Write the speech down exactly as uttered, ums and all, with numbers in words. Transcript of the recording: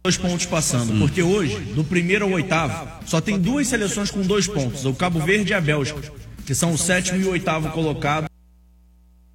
dois pontos passando, hum. porque hoje, do primeiro ao oitavo, só tem duas seleções com dois pontos, o Cabo Verde e a Bélgica, que são o sétimo e o oitavo colocado